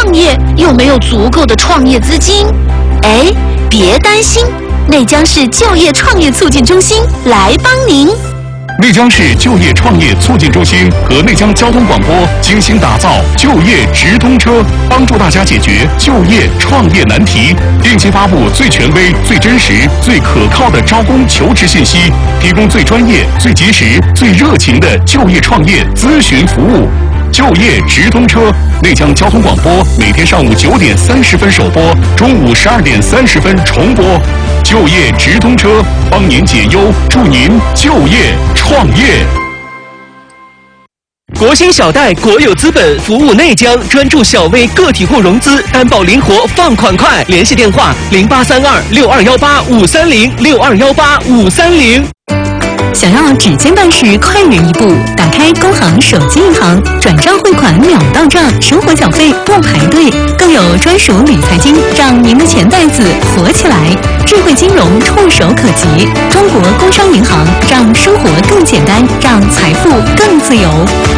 创业，又没有足够的创业资金。哎，别担心，内江市就业创业促进中心来帮您。 内江市就业创业促进中心和内江交通广播精心打造就业直通车，帮助大家解决就业创业难题，定期发布最权威、最真实、最可靠的招工求职信息，提供最专业、最及时、最热情的就业创业咨询服务。就业直通车，内江交通广播每天上午9点30分首播，中午12点30分重播。就业直通车，帮您解忧，助您就业创业。 国兴小贷国有资本服务内江，专注小微个体户融资，担保灵活，放款快。联系电话0832-6218-530，6218-530。 想要指尖办事快人一步，打开工行手机银行，转账汇款秒到账，生活缴费不排队，更有专属理财金，让您的钱袋子活起来。智慧金融触手可及，中国工商银行让生活更简单，让财富更自由。